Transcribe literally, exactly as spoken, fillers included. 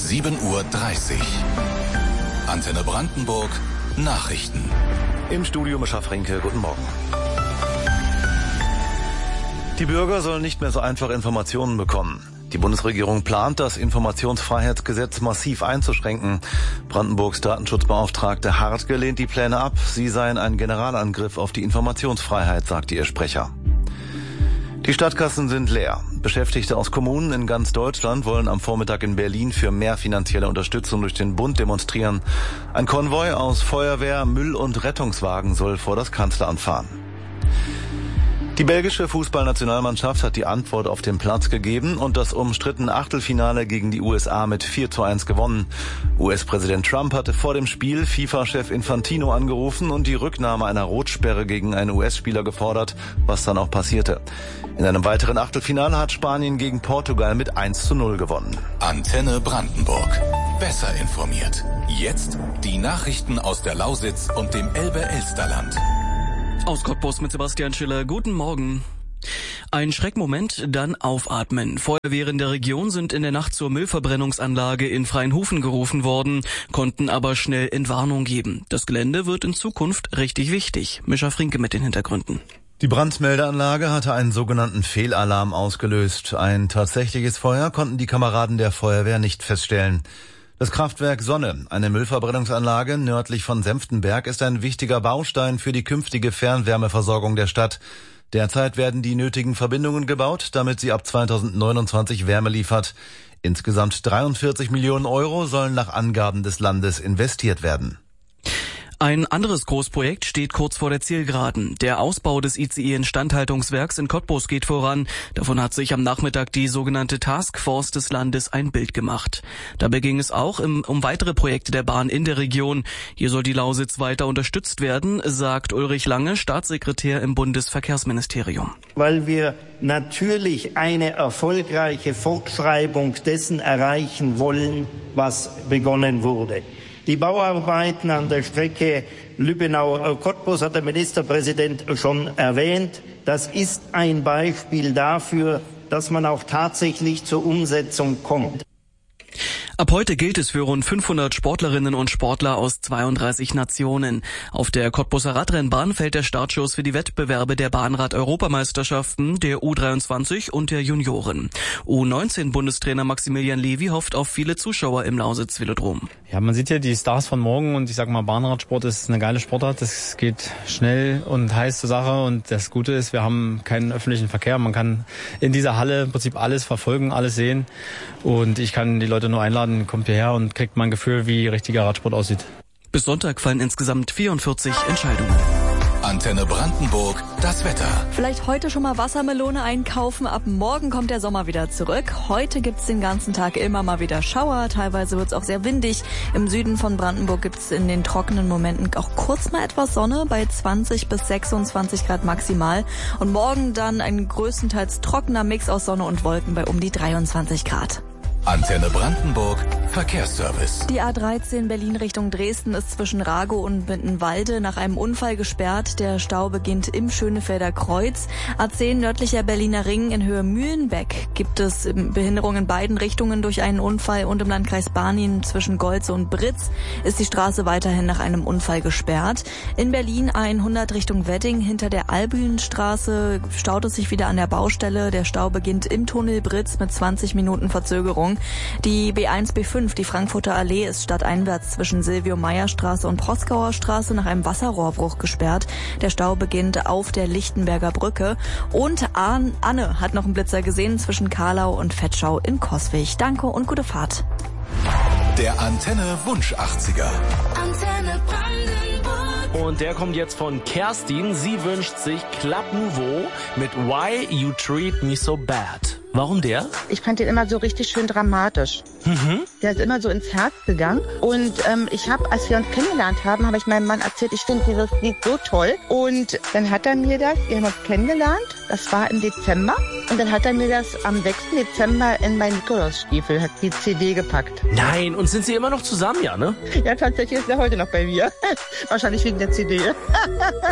sieben Uhr dreißig. Antenne Brandenburg, Nachrichten. Im Studio Mischa Frinke, guten Morgen. Die Bürger sollen nicht mehr so einfach Informationen bekommen. Die Bundesregierung plant, das Informationsfreiheitsgesetz massiv einzuschränken. Brandenburgs Datenschutzbeauftragte Hartge lehnt die Pläne ab. Sie seien ein Generalangriff auf die Informationsfreiheit, sagte ihr Sprecher. Die Stadtkassen sind leer. Beschäftigte aus Kommunen in ganz Deutschland wollen am Vormittag in Berlin für mehr finanzielle Unterstützung durch den Bund demonstrieren. Ein Konvoi aus Feuerwehr, Müll- und Rettungswagen soll vor das Kanzleramt fahren. Die belgische Fußballnationalmannschaft hat die Antwort auf den Platz gegeben und das umstrittene Achtelfinale gegen die U S A mit vier zu eins gewonnen. U S-Präsident Trump hatte vor dem Spiel FIFA-Chef Infantino angerufen und die Rücknahme einer Rotsperre gegen einen U S-Spieler gefordert, was dann auch passierte. In einem weiteren Achtelfinale hat Spanien gegen Portugal mit eins zu null gewonnen. Antenne Brandenburg. Besser informiert. Jetzt die Nachrichten aus der Lausitz und dem Elbe-Elsterland. Aus Cottbus mit Sebastian Schiller. Guten Morgen. Ein Schreckmoment, dann aufatmen. Feuerwehren der Region sind in der Nacht zur Müllverbrennungsanlage in Freienhofen gerufen worden, konnten aber schnell Entwarnung geben. Das Gelände wird in Zukunft richtig wichtig. Mischa Frinke mit den Hintergründen. Die Brandmeldeanlage hatte einen sogenannten Fehlalarm ausgelöst. Ein tatsächliches Feuer konnten die Kameraden der Feuerwehr nicht feststellen. Das Kraftwerk Sonne, eine Müllverbrennungsanlage nördlich von Senftenberg, ist ein wichtiger Baustein für die künftige Fernwärmeversorgung der Stadt. Derzeit werden die nötigen Verbindungen gebaut, damit sie ab zweitausendneunundzwanzig Wärme liefert. Insgesamt dreiundvierzig Millionen Euro sollen nach Angaben des Landes investiert werden. Ein anderes Großprojekt steht kurz vor der Zielgeraden. Der Ausbau des I C E-Instandhaltungswerks in Cottbus geht voran. Davon hat sich am Nachmittag die sogenannte Taskforce des Landes ein Bild gemacht. Dabei ging es auch im, um weitere Projekte der Bahn in der Region. Hier soll die Lausitz weiter unterstützt werden, sagt Ulrich Lange, Staatssekretär im Bundesverkehrsministerium. Weil wir natürlich eine erfolgreiche Fortschreibung dessen erreichen wollen, was begonnen wurde. Die Bauarbeiten an der Strecke Lübbenau-Cottbus hat der Ministerpräsident schon erwähnt. Das ist ein Beispiel dafür, dass man auch tatsächlich zur Umsetzung kommt. Ab heute gilt es für rund fünfhundert Sportlerinnen und Sportler aus zweiunddreißig Nationen. Auf der Cottbuser Radrennbahn fällt der Startschuss für die Wettbewerbe der Bahnrad-Europameisterschaften, der U dreiundzwanzig und der Junioren. U neunzehn-Bundestrainer Maximilian Levy hofft auf viele Zuschauer im Lausitz-Velodrom. Ja, man sieht ja die Stars von morgen und ich sag mal, Bahnradsport ist eine geile Sportart. Das geht schnell und heiß zur Sache und das Gute ist, wir haben keinen öffentlichen Verkehr. Man kann in dieser Halle im Prinzip alles verfolgen, alles sehen und ich kann die Leute nur einladen, kommt hierher und kriegt mal ein Gefühl, wie richtiger Radsport aussieht. Bis Sonntag fallen insgesamt vierundvierzig Entscheidungen. Antenne Brandenburg, das Wetter. Vielleicht heute schon mal Wassermelone einkaufen. Ab morgen kommt der Sommer wieder zurück. Heute gibt's den ganzen Tag immer mal wieder Schauer. Teilweise wird's auch sehr windig. Im Süden von Brandenburg gibt's in den trockenen Momenten auch kurz mal etwas Sonne bei zwanzig bis sechsundzwanzig Grad maximal. Und morgen dann ein größtenteils trockener Mix aus Sonne und Wolken bei um die dreiundzwanzig Grad. Antenne Brandenburg, Verkehrsservice. Die A dreizehn Berlin Richtung Dresden ist zwischen Ragow und Mittenwalde nach einem Unfall gesperrt. Der Stau beginnt im Schönefelder Kreuz. A zehn nördlicher Berliner Ring in Höhe Mühlenbeck gibt es Behinderungen in beiden Richtungen durch einen Unfall und im Landkreis Barnim zwischen Golze und Britz ist die Straße weiterhin nach einem Unfall gesperrt. In Berlin A hundert Richtung Wedding hinter der Albühnstraße staut es sich wieder an der Baustelle. Der Stau beginnt im Tunnel Britz mit zwanzig Minuten Verzögerung. Die B eins B fünf, die Frankfurter Allee, ist stadteinwärts zwischen Silvio-Meyer-Straße und Proskauer Straße nach einem Wasserrohrbruch gesperrt. Der Stau beginnt auf der Lichtenberger Brücke. Und Anne hat noch einen Blitzer gesehen zwischen Karlau und Vetschau in Coswig. Danke und gute Fahrt. Der Antenne Wunsch achtziger. Antenne Brandenburg. Und der kommt jetzt von Kerstin. Sie wünscht sich Club Nouveau mit Why You Treat Me So Bad. Warum der? Ich fand den immer so richtig schön dramatisch. Mhm. Der ist immer so ins Herz gegangen. Und ähm, ich habe, als wir uns kennengelernt haben, habe ich meinem Mann erzählt, ich finde dieses Lied so toll. Und dann hat er mir das, wir haben uns kennengelernt, das war im Dezember. Und dann hat er mir das am sechsten Dezember in meinen Nikolausstiefel, hat die C D gepackt. Nein, und sind Sie immer noch zusammen, ja, ne? Ja, tatsächlich ist er heute noch bei mir. Wahrscheinlich wegen der C D.